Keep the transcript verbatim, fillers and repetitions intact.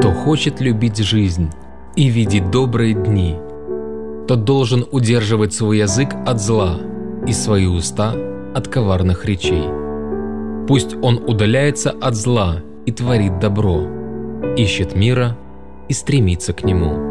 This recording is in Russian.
Кто хочет любить жизнь и видеть добрые дни, тот должен удерживать свой язык от зла и свои уста от коварных речей. Пусть он удаляется от зла и творит добро, ищет мира и стремится к нему.